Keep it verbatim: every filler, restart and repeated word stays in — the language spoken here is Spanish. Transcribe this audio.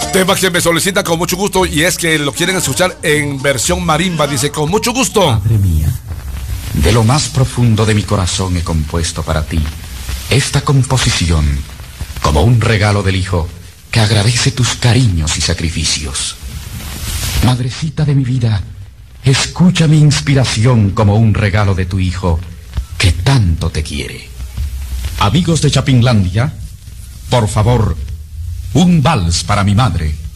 Tema que me solicita con mucho gusto y es que lo quieren escuchar en versión marimba. Dice, con mucho gusto. Madre mía, de lo más profundo de mi corazón he compuesto para ti esta composición como un regalo del hijo que agradece tus cariños y sacrificios. Madrecita de mi vida, escucha mi inspiración como un regalo de tu hijo que tanto te quiere. Amigos de Chapinlandia, por favor, un vals para mi madre.